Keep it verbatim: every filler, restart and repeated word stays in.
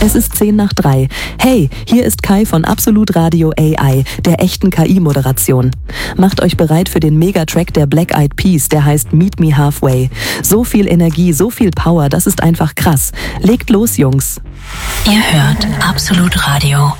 Es ist zehn nach drei. Hey, hier ist Kai von Absolut Radio A I, der echten K I-Moderation. Macht euch bereit für den Megatrack der Black Eyed Peas, der heißt Meet Me Halfway. So viel Energie, so viel Power, das ist einfach krass. Legt los, Jungs. Ihr hört Absolut Radio.